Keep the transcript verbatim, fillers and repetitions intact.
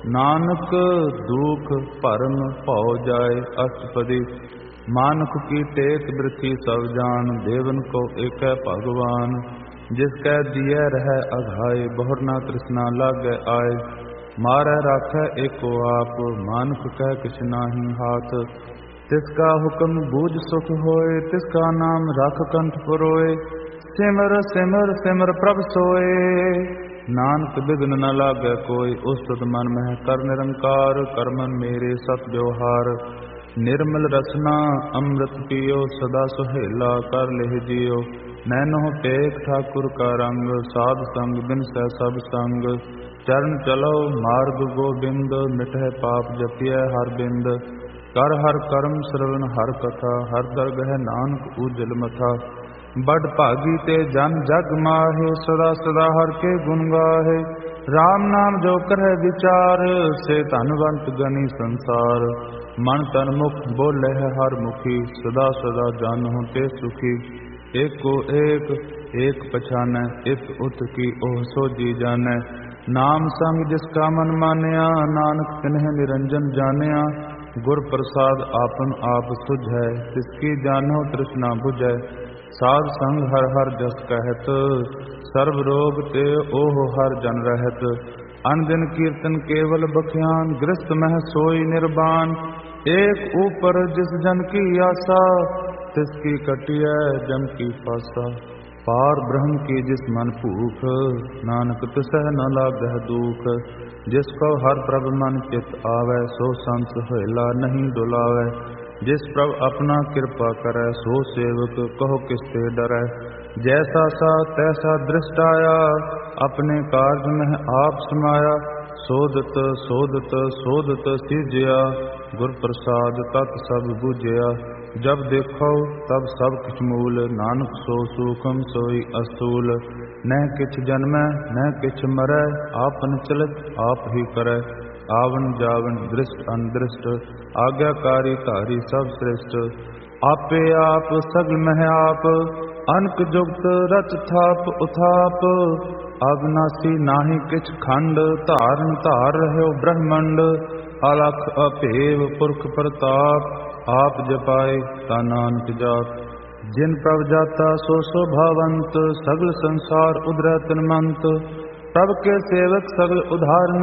नानक दुख परम भौ जाए अष्टपदी। मानुख की टेक वृथि सब जान, देवन को एक भगवान। जिसकै दिए रह अघाए, बहुर न तृष्णा लागे आए। मारै राखै एको आप, मानुख कह किछ नाही हाथ। तिसका हुक्म बूझ सुख होए, तिसका नाम रख कंठ पुरोए। सिमर सिमर सिमर प्रभ सोए, नानक बिघ्न न लागे कोई। उस्तुत मन मह कर निरंकार, करमन मेरे सत व्यवहार। निर्मल रसना अमृत पियो, सदा सुहेला कर लेह जियो। नैनो टेक ठाकुर का रंग, साध संग बिन सह सब संग। चरण चलो मार्ग गोबिंद, मिटह पाप जपिय हर बिंद। कर हर कर्म श्रवण हर कथा, हर दरगह नानक उजल मथा। बड़ भागी ते जन जग माहे, सदा सदा हर के गुण गाहे। राम नाम जो करह विचार, से धनवंत गनी संसार। मन तन मुख बोले हर मुखी, सदा सदा जानो ते सुखी। एको एक एक पछानै, इत उत की ओह सोजी जानै। नाम संग जिसका मन मानया, नानक तिन्ह निरंजन जानिया। गुर प्रसाद आपन आप सुझै, तिसकी जानो तृष्णा बुझै। साध संग हर हर जस कहत, सर्व रोग ते ओह हर जन रहत। अनदिन कीर्तन केवल बख्यान, गृहस्थ मह सोई निर्वाण। एक ऊपर जिस जन की आशा, तिसकी कटिय जम की पासा। पार ब्रह्म की जिस मन भूख, नानक तिसह न लागह दुख। जिसको हर प्रभ मन चित आवे, सो संत सुहेला नहीं डुलावे। जिस प्रभ अपना कृपा करे, सो सेवक कहो किसते डरै। जैसा सा तैसा दृष्ट आया, अपने कार्य में आप समाया। सोदत सोदत सोदत सिजया, गुर प्रसाद तत् सब बुझया। जब देखो तब सब किछ मूल, नानक सो सूखम सोई अस्तूल। न किछ जन्मै न किछ मरै, आपन चलत आप ही करै। आवन जावन दृष्ट अनदृष्ट, आज्ञाकारी धारी सब श्रेष्ठ। आपे आप सगल मह आप, अनक जुगत रच थाप उथाप। अविनाशी नाहि किछ खंड, धारन धार रह्यो ब्रह्मंड। अलख अभेव पुरख प्रताप, आप जपाए ता नानक जाप। जिन प्रभ जाता सो शोभावंत, सगल संसार उधरै तन्मंत। प्रभ के सेवक सगल उदाहरण,